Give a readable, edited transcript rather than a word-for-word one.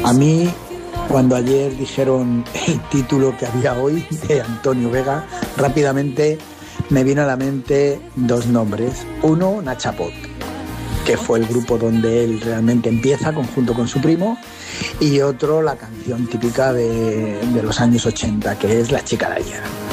A mí, cuando ayer dijeron el título que había hoy de Antonio Vega, rápidamente me vino a la mente dos nombres. Uno, Nachapot, que fue el grupo donde él realmente empieza, conjunto con su primo, y otro, la canción típica de los años 80, que es La chica de ayer.